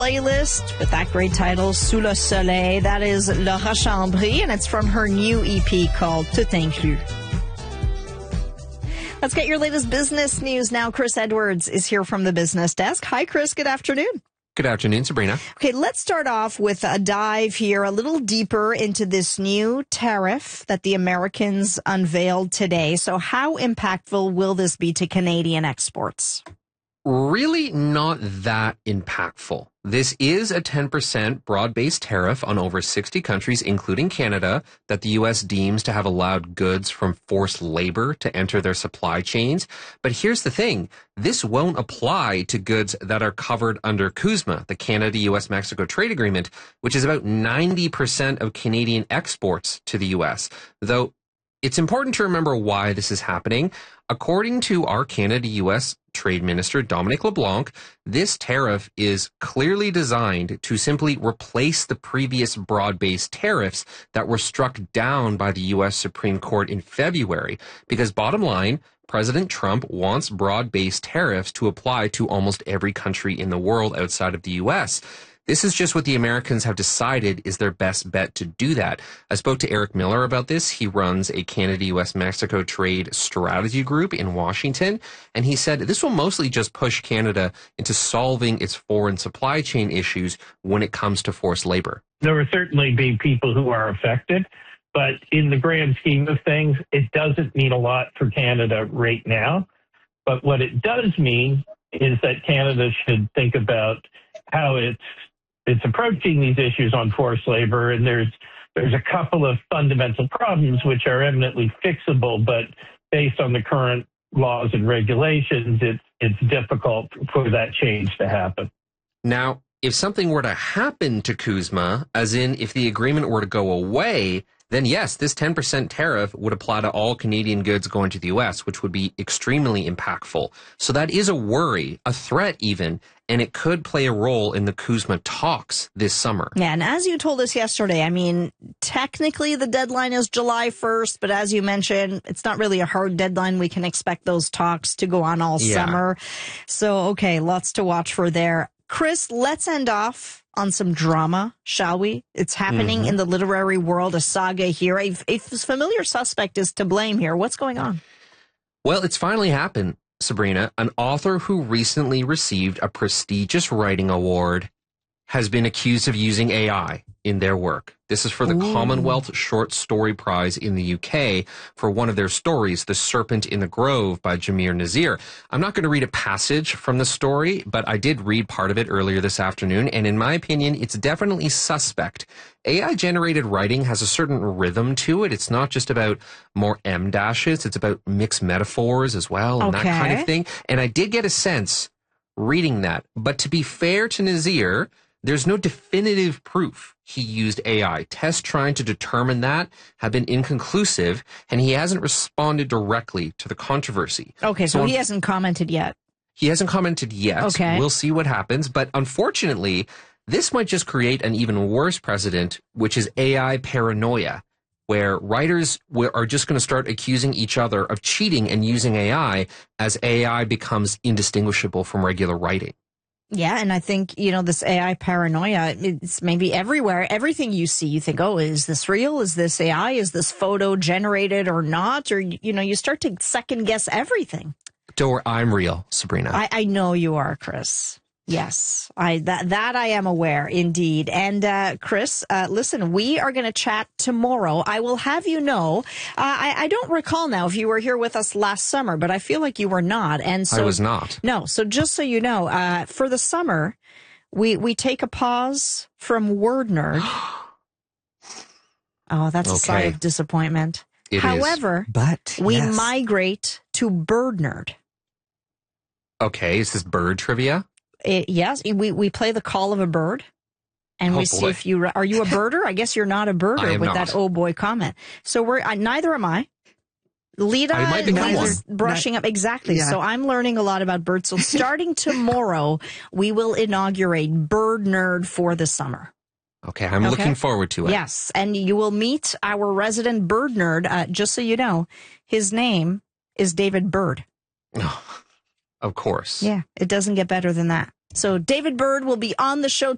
Playlist with that great title, Sous le Soleil. That is Laura Chambry, and it's from her new EP called Tout Inclus. Let's get your latest business news now. Chris Edwards is here from the business desk. Hi, Chris. Good afternoon. Good afternoon, Sabrina. Okay, let's start off with a dive here a little deeper into this new tariff that the Americans unveiled today. So how impactful will this be to Canadian exports? Really not that impactful. This is a 10% broad-based tariff on over 60 countries, including Canada, that the U.S. deems to have allowed goods from forced labor to enter their supply chains. But here's the thing. This won't apply to goods that are covered under CUSMA, the Canada-U.S.-Mexico Trade Agreement, which is about 90% of Canadian exports to the U.S., though it's important to remember why this is happening. According to our Canada-U.S. Trade Minister, Dominic LeBlanc, this tariff is clearly designed to simply replace the previous broad-based tariffs that were struck down by the U.S. Supreme Court in February. Because bottom line, President Trump wants broad-based tariffs to apply to almost every country in the world outside of the U.S. This is just what the Americans have decided is their best bet to do that. I spoke to Eric Miller about this. He runs a Canada-U.S.-Mexico trade strategy group in Washington, and he said this will mostly just push Canada into solving its foreign supply chain issues when it comes to forced labor. There will certainly be people who are affected, but in the grand scheme of things, it doesn't mean a lot for Canada right now. But what it does mean is that Canada should think about how it's approaching these issues on forced labor, and there's a couple of fundamental problems which are eminently fixable, but based on the current laws and regulations, it's difficult for that change to happen. Now, if something were to happen to CUSMA, as in if the agreement were to go away, then yes, this 10% tariff would apply to all Canadian goods going to the U.S., which would be extremely impactful. So that is a worry, a threat even, and it could play a role in the CUSMA talks this summer. Yeah, and as you told us yesterday, I mean, technically the deadline is July 1st, but as you mentioned, it's not really a hard deadline. We can expect those talks to go on all summer. So, okay, lots to watch for there. Chris, let's end off on some drama, shall we? It's happening in the literary world, a saga here. A familiar suspect is to blame here. What's going on? Well, it's finally happened, Sabrina. An author who recently received a prestigious writing award has been accused of using AI in their work. This is for the Commonwealth Short Story Prize in the UK for one of their stories, The Serpent in the Grove by Jamir Nazir. I'm not going to read a passage from the story, but I did read part of it earlier this afternoon, and in my opinion, it's definitely suspect. AI-generated writing has a certain rhythm to it. It's not just about more M dashes, it's about mixed metaphors as well, and that kind of thing. And I did get a sense reading that. But to be fair to Nazir, there's no definitive proof he used AI. Tests trying to determine that have been inconclusive, and he hasn't responded directly to the controversy. Okay, so he hasn't commented yet. He hasn't commented yet. Okay. We'll see what happens. But unfortunately, this might just create an even worse precedent, which is AI paranoia, where writers are just going to start accusing each other of cheating and using AI as AI becomes indistinguishable from regular writing. Yeah, and I think, this AI paranoia, it's maybe everywhere. Everything you see, you think, oh, is this real? Is this AI? Is this photo generated or not? Or, you start to second guess everything. Don't worry, I'm real, Sabrina. I know you are, Chris. Yes, that I am aware, indeed. And Chris, listen, we are going to chat tomorrow. I will have you know, I don't recall now if you were here with us last summer, but I feel like you were not. And so I was not. No, so just so you know, for the summer, we take a pause from Word Nerd. Oh, that's a sigh of disappointment. However, we migrate to Bird Nerd. Okay, is this bird trivia? Yes, we play the call of a bird, and we see if are you a birder? I guess you're not a birder with that oh boy comment. So neither am I. Lida's brushing up. Exactly. Yeah. So I'm learning a lot about birds. So starting tomorrow, we will inaugurate Bird Nerd for the summer. Okay, I'm looking forward to it. Yes, and you will meet our resident bird nerd. Just so you know, his name is David Bird. Of course. Yeah, it doesn't get better than that. So David Bird will be on the show